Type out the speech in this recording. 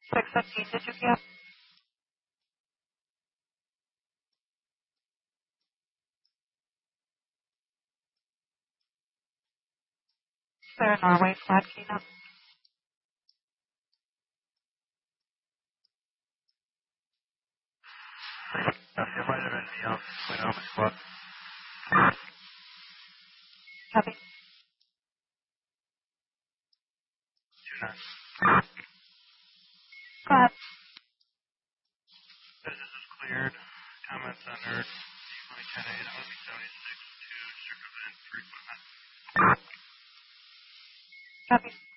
615, did you get? Clear Norway, flat keynote. It might have been me off Queen Alpha Squad. Copy. 2-9. Go ahead. Business is cleared. Comments on Earth. Equally 10-8. I'm going to be 76 to circumvent 3.9. Copy.